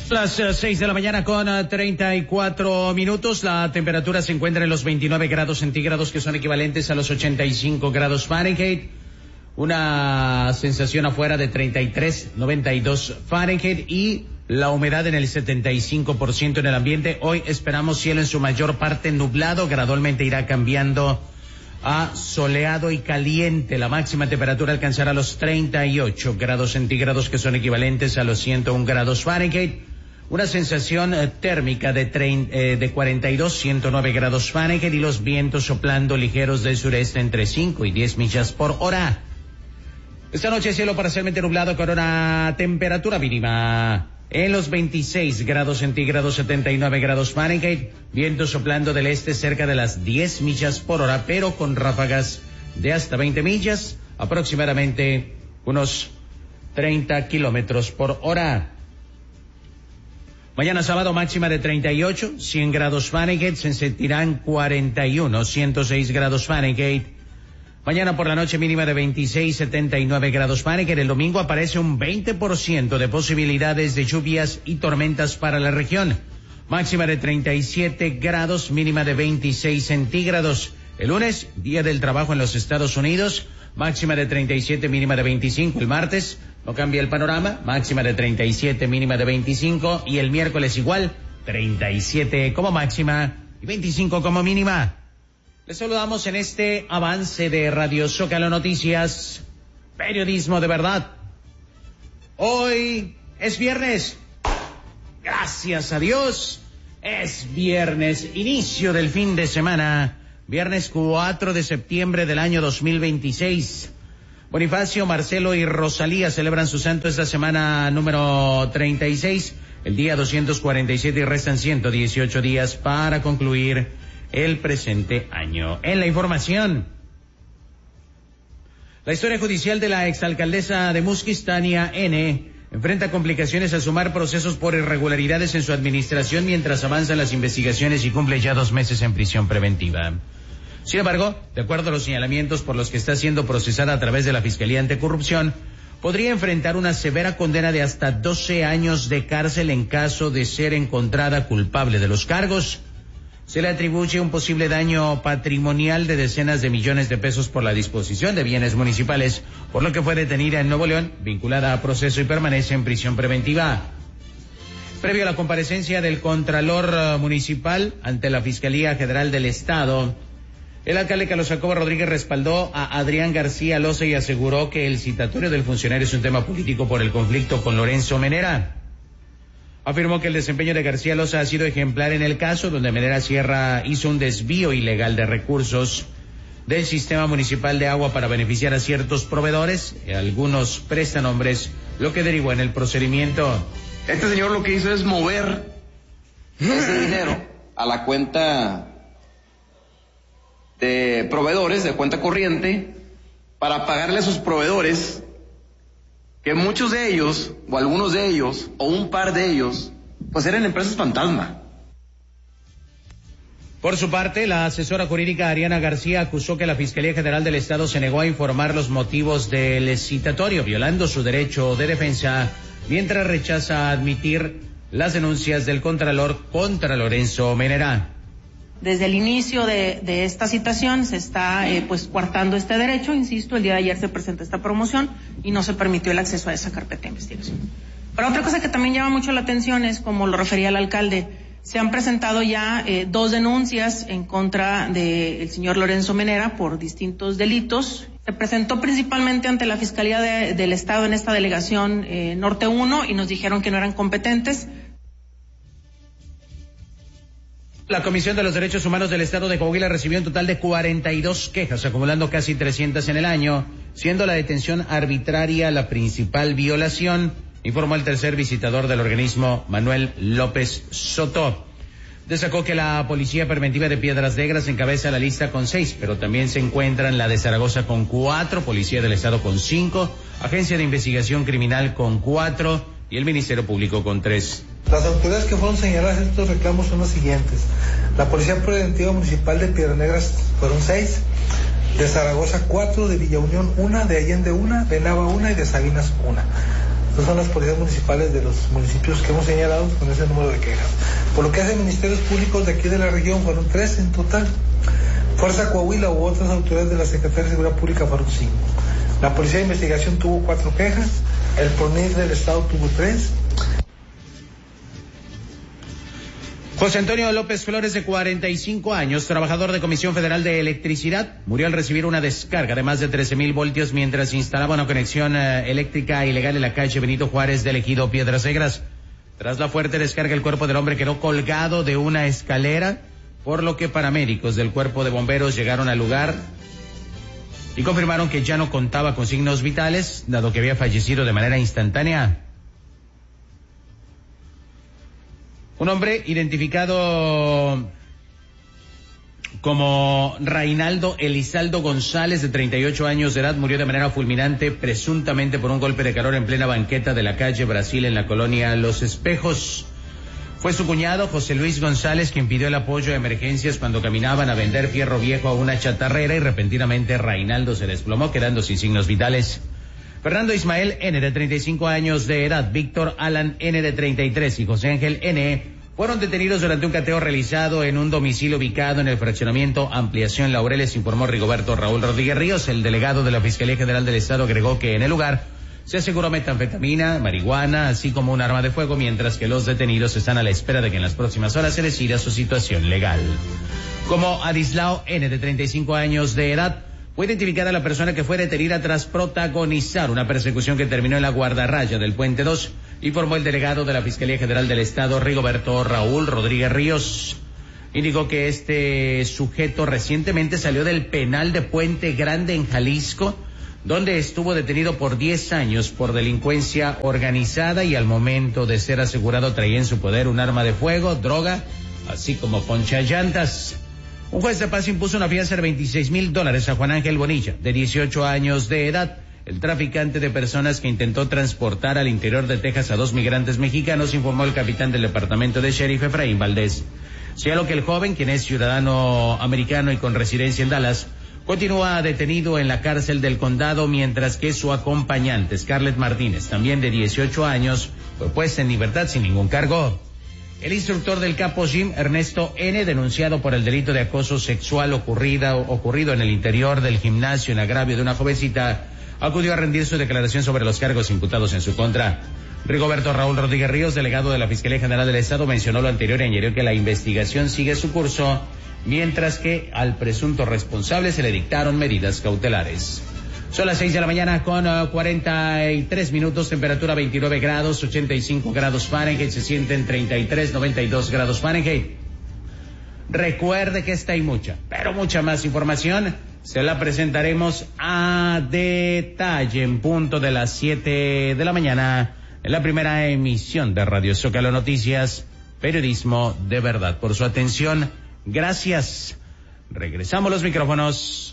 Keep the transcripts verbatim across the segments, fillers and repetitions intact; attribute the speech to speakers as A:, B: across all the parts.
A: Las uh, seis de la mañana con uh, treinta y cuatro minutos. La temperatura se encuentra en los veintinueve grados centígrados, que son equivalentes a los ochenta y cinco grados Fahrenheit. Una sensación afuera de treinta y tres, noventa y dos Fahrenheit y la humedad en el setenta y cinco por ciento en el ambiente. Hoy esperamos cielo en su mayor parte nublado, gradualmente irá cambiando a soleado y caliente. La máxima temperatura alcanzará los treinta y ocho grados centígrados, que son equivalentes a los ciento uno grados Fahrenheit. Una sensación eh, térmica de, trein, eh, de cuarenta y dos, ciento nueve grados Fahrenheit y los vientos soplando ligeros del sureste entre cinco y diez millas por hora. Esta noche cielo parcialmente nublado con una temperatura mínima en los veintiséis grados centígrados, setenta y nueve grados Fahrenheit, viento soplando del este cerca de las diez millas por hora, pero con ráfagas de hasta veinte millas, aproximadamente unos treinta kilómetros por hora. Mañana sábado máxima de treinta y ocho, cien grados Fahrenheit, se sentirán cuarenta y uno, ciento seis grados Fahrenheit. Mañana por la noche mínima de veintiséis, setenta y nueve grados Fahrenheit. El domingo aparece un veinte por ciento de posibilidades de lluvias y tormentas para la región. Máxima de treinta y siete grados, mínima de veintiséis centígrados. El lunes, día del trabajo en los Estados Unidos, máxima de treinta y siete, mínima de veinticinco. El martes, no cambia el panorama, máxima de treinta y siete, mínima de veinticinco. Y el miércoles igual, treinta y siete como máxima y veinticinco como mínima. Les saludamos en este avance de Radio Zócalo Noticias, periodismo de verdad. Hoy es viernes, gracias a Dios, es viernes, inicio del fin de semana, viernes cuatro de septiembre del año dos mil veintiséis. Bonifacio, Marcelo y Rosalía celebran su santo esta semana número treinta y seis, el día doscientos cuarenta y siete, y restan ciento dieciocho días para concluir el presente año. En la información, la historia judicial de la exalcaldesa de Musquis, Tania N., enfrenta complicaciones al sumar procesos por irregularidades en su administración mientras avanzan las investigaciones y cumple ya dos meses en prisión preventiva. Sin embargo, de acuerdo a los señalamientos por los que está siendo procesada a través de la Fiscalía Anticorrupción, podría enfrentar una severa condena de hasta doce años de cárcel en caso de ser encontrada culpable de los cargos. Se le atribuye un posible daño patrimonial de decenas de millones de pesos por la disposición de bienes municipales, por lo que fue detenida en Nuevo León, vinculada a proceso y permanece en prisión preventiva. Previo a la comparecencia del Contralor Municipal ante la Fiscalía General del Estado, el alcalde Carlos Jacobo Rodríguez respaldó a Adrián García Loza y aseguró que el citatorio del funcionario es un tema político por el conflicto con Lorenzo Menera. Afirmó que el desempeño de García Loza ha sido ejemplar en el caso, donde Menera Sierra hizo un desvío ilegal de recursos del sistema municipal de agua para beneficiar a ciertos proveedores, y algunos prestanombres, lo que derivó en el procedimiento.
B: Este señor lo que hizo es mover ese dinero a la cuenta de proveedores, de cuenta corriente, para pagarle a sus proveedores, que muchos de ellos, o algunos de ellos, o un par de ellos, pues eran empresas fantasma.
A: Por su parte, la asesora jurídica Ariana García acusó que la Fiscalía General del Estado se negó a informar los motivos del citatorio, violando su derecho de defensa, mientras rechaza admitir las denuncias del Contralor contra Lorenzo Menera.
C: Desde el inicio de, de esta citación se está eh, pues coartando este derecho, insisto, el día de ayer se presentó esta promoción y no se permitió el acceso a esa carpeta de investigación. Pero otra cosa que también llama mucho la atención es, como lo refería el alcalde, se han presentado ya eh, dos denuncias en contra del señor Lorenzo Menera por distintos delitos. Se presentó principalmente ante la Fiscalía de, del Estado en esta delegación eh, Norte uno y nos dijeron que no eran competentes.
A: La Comisión de los Derechos Humanos del Estado de Coahuila recibió un total de cuarenta y dos quejas, acumulando casi trescientas en el año, siendo la detención arbitraria la principal violación, informó el tercer visitador del organismo, Manuel López Soto. Destacó que la Policía Preventiva de Piedras Negras encabeza la lista con seis, pero también se encuentran la de Zaragoza con cuatro, Policía del Estado con cinco, Agencia de Investigación Criminal con cuatro y el Ministerio Público con tres.
D: Las autoridades que fueron señaladas en estos reclamos son las siguientes. La Policía Preventiva Municipal de Piedras Negras fueron seis, de Zaragoza cuatro, de Villa Unión una, de Allende una, de Nava una y de Sabinas una. Estas son las policías municipales de los municipios que hemos señalado con ese número de quejas. Por lo que hace ministerios públicos de aquí de la región, fueron tres en total. Fuerza Coahuila u otras autoridades de la Secretaría de Seguridad Pública fueron cinco. La Policía de Investigación tuvo cuatro quejas, el PRONIR del Estado tuvo tres.
A: José Antonio López Flores, de cuarenta y cinco años, trabajador de Comisión Federal de Electricidad, murió al recibir una descarga de más de trece mil voltios mientras instalaba una conexión eh, eléctrica ilegal en la calle Benito Juárez del Ejido Piedras Negras. Tras la fuerte descarga, el cuerpo del hombre quedó colgado de una escalera, por lo que paramédicos del Cuerpo de Bomberos llegaron al lugar y confirmaron que ya no contaba con signos vitales, dado que había fallecido de manera instantánea. Un hombre identificado como Reinaldo Elizaldo González, de treinta y ocho años de edad, murió de manera fulminante, presuntamente por un golpe de calor en plena banqueta de la calle Brasil en la colonia Los Espejos. Fue su cuñado, José Luis González, quien pidió el apoyo de emergencias cuando caminaban a vender fierro viejo a una chatarrera y repentinamente Reinaldo se desplomó, quedando sin signos vitales. Fernando Ismael N., de treinta y cinco años de edad, Víctor Alan N., de treinta y tres, y José Ángel N., fueron detenidos durante un cateo realizado en un domicilio ubicado en el fraccionamiento Ampliación Laureles, informó Rigoberto Raúl Rodríguez Ríos. El delegado de la Fiscalía General del Estado agregó que en el lugar se aseguró metanfetamina, marihuana, así como un arma de fuego, mientras que los detenidos están a la espera de que en las próximas horas se decida su situación legal. Como Adislao N., de treinta y cinco años de edad, fue identificada la persona que fue detenida tras protagonizar una persecución que terminó en la guardarraya del Puente dos, informó el delegado de la Fiscalía General del Estado, Rigoberto Raúl Rodríguez Ríos. Indicó que este sujeto recientemente salió del penal de Puente Grande en Jalisco, donde estuvo detenido por diez años por delincuencia organizada y al momento de ser asegurado traía en su poder un arma de fuego, droga, así como ponchallantas. Un juez de paz impuso una fianza de veintiséis mil dólares a Juan Ángel Bonilla, de dieciocho años de edad, el traficante de personas que intentó transportar al interior de Texas a dos migrantes mexicanos, informó el capitán del departamento de sheriff Efraín Valdés. Sea lo que el joven, quien es ciudadano americano y con residencia en Dallas, continúa detenido en la cárcel del condado, mientras que su acompañante, Scarlett Martínez, también de dieciocho años, fue puesta en libertad sin ningún cargo. El instructor del Capo Gym, Ernesto N., denunciado por el delito de acoso sexual ocurrida, ocurrido en el interior del gimnasio en agravio de una jovencita, acudió a rendir su declaración sobre los cargos imputados en su contra. Rigoberto Raúl Rodríguez Ríos, delegado de la Fiscalía General del Estado, mencionó lo anterior y añadió que la investigación sigue su curso, mientras que al presunto responsable se le dictaron medidas cautelares. Son las seis de la mañana con uh, cuarenta y tres minutos, temperatura veintinueve grados, ochenta y cinco grados Fahrenheit, se sienten treinta y tres, noventa y dos grados Fahrenheit. Recuerde que esta y mucha, pero mucha más información se la presentaremos a detalle en punto de las siete de la mañana en la primera emisión de Radio Zócalo Noticias, periodismo de verdad. Por su atención, gracias. Regresamos los micrófonos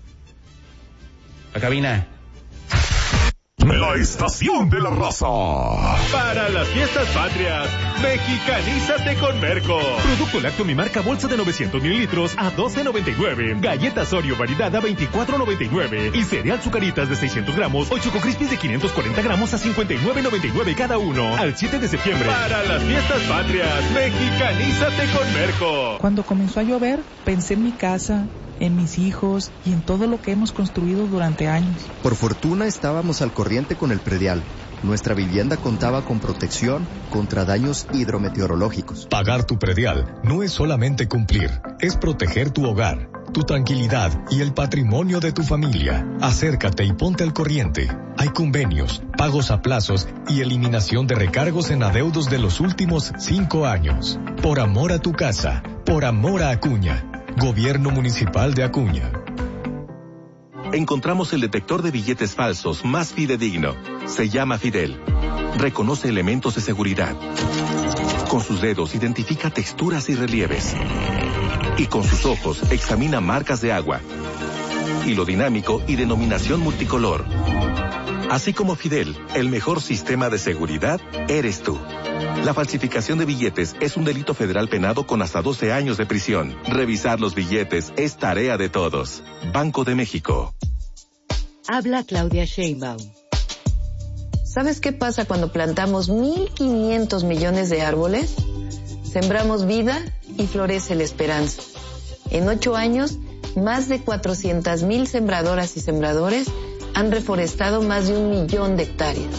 A: a cabina.
E: La estación de la raza.
F: Para las fiestas patrias, mexicanízate con Merco. Producto lácteo mi marca bolsa de novecientos mililitros a doce noventa y nueve. Galletas Oreo variedad a veinticuatro noventa y nueve. Y cereal Zucaritas de seiscientos gramos o Choco Crispies de quinientos cuarenta gramos a cincuenta y nueve noventa y nueve cada uno. Al siete de septiembre. Para las fiestas patrias, mexicanízate con Merco.
G: Cuando comenzó a llover, pensé en mi casa, en mis hijos y en todo lo que hemos construido durante años.
H: Por fortuna estábamos al corriente con el predial. Nuestra vivienda contaba con protección contra daños hidrometeorológicos.
E: Pagar tu predial no es solamente cumplir, es proteger tu hogar, tu tranquilidad y el patrimonio de tu familia. Acércate y ponte al corriente. Hay convenios, pagos a plazos y eliminación de recargos en adeudos de los últimos cinco años. Por amor a tu casa, por amor a Acuña. Gobierno Municipal de Acuña.
I: Encontramos el detector de billetes falsos más fidedigno. Se llama Fidel. Reconoce elementos de seguridad. Con sus dedos identifica texturas y relieves. Y con sus ojos examina marcas de agua, hilo dinámico y denominación multicolor. Así como Fidel, el mejor sistema de seguridad eres tú. La falsificación de billetes es un delito federal penado con hasta doce años de prisión. Revisar los billetes es tarea de todos. Banco de México.
J: Habla Claudia Sheinbaum. ¿Sabes qué pasa cuando plantamos mil quinientos millones de árboles? Sembramos vida y florece la esperanza. En ocho años, más de cuatrocientas mil sembradoras y sembradores han reforestado más de un millón de hectáreas.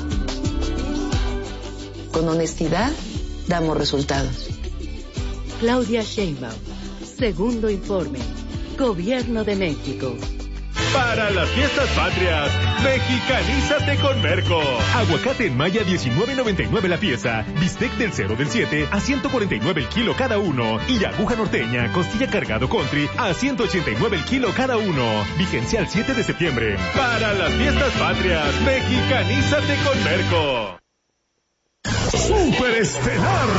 J: Con honestidad, damos resultados.
K: Claudia Sheinbaum, segundo informe, Gobierno de México.
F: Para las fiestas patrias, mexicanízate con Merco. Aguacate en Maya diecinueve noventa y nueve la pieza, bistec del cero del siete a ciento cuarenta y nueve el kilo cada uno y aguja norteña, costilla cargado country a ciento ochenta y nueve el kilo cada uno. Vigencia al siete de septiembre. Para las fiestas patrias, mexicanízate con Merco. Superestelar.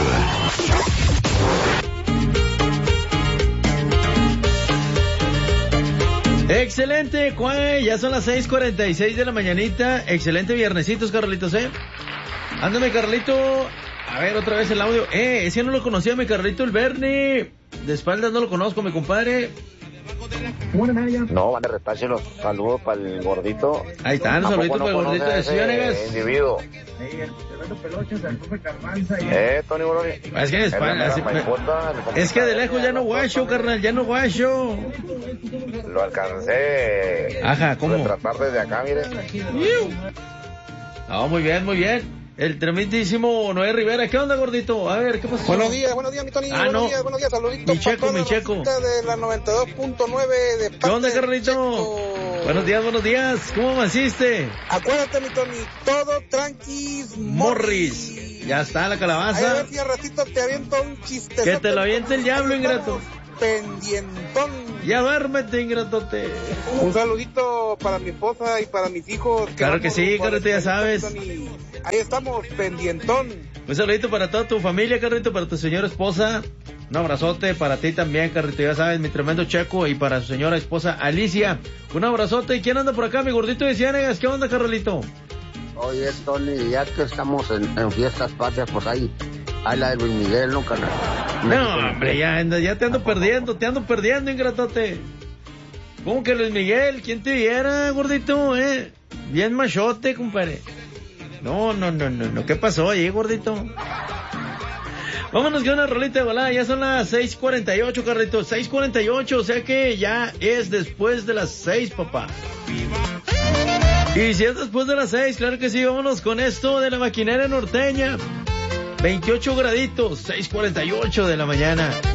A: Excelente, Cuay, ya son las seis cuarenta y seis de la mañanita. Excelente viernesitos, Carlitos, ¿eh? Ándame, Carlito. A ver, otra vez el audio. Eh, ese no lo conocía, mi Carlito, el Bernie. De espaldas no lo conozco, mi compadre.
L: No, van a retárselo. Saludos para el gordito.
A: Ahí están, saluditos para el gordito de Ciénegas.
L: Individuo. Eh, Tony Boloni.
A: Es que, es, es que de lejos ya no guacho, carnal, ya no guacho.
L: Lo alcancé.
A: Ajá, ¿cómo?
L: Tratar desde acá, mire.
A: No, muy bien, muy bien. El tremendísimo Noé Rivera. ¿Qué onda, gordito? A ver, ¿qué pasó?
M: Buenos días, buenos días, mi Tony.
A: Ah,
M: buenos
A: no.
M: días, buenos días. Saluditos.
A: Mi checo, mi checo.
M: De la noventa y dos punto nueve de
A: ¿Qué onda, Carlito? Buenos días, buenos días. ¿Cómo amaneciste?
M: Acuérdate, mi Tony, todo tranquis Morris.
A: Morris. Ya está la calabaza.
M: A ver si al ratito te aviento un chiste.
A: Que te lo aviente el diablo, ingrato.
M: Pendientón.
A: Ya duérmete, ingratote.
M: Un saludito para mi esposa y para mis hijos.
A: Claro que sí, Carlito, ya sabes.
M: Ahí estamos, pendientón.
A: Un saludito para toda tu familia, Carlito, para tu señora esposa. Un abrazote para ti también, Carlito, ya sabes, mi tremendo Checo, y para su señora esposa Alicia. Un abrazote. ¿Y quién anda por acá, mi gordito de Ciénegas? ¿Qué onda, Carlito?
N: Oye, Tony, ya que estamos en, en fiestas patrias, pues ahí, ahí la de Luis Miguel, ¿no, carnal?
A: No, hombre, ya, ya te ando perdiendo, te ando perdiendo, ingratote. ¿Cómo que Luis Miguel? ¿Quién te viera, gordito, eh? Bien machote, compadre. No, no, no, no, no. ¿Qué pasó ahí, gordito? Vámonos con una rolita de volada. Ya son las seis cuarenta y ocho, Carlitos. seis cuarenta y ocho, o sea que ya es después de las seis, papá. Y si es después de las seis, claro que sí. Vámonos con esto de la maquinaria norteña. veintiocho graditos, seis cuarenta y ocho de la mañana.